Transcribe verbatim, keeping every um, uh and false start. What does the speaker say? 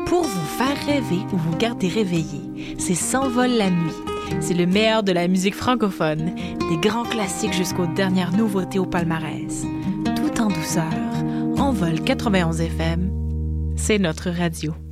pour vous faire rêver ou vous garder réveillé. C'est S'envole la nuit. C'est le meilleur de la musique francophone, des grands classiques jusqu'aux dernières nouveautés au palmarès. Tout en douceur, Envol quatre-vingt-onze F M, c'est notre radio.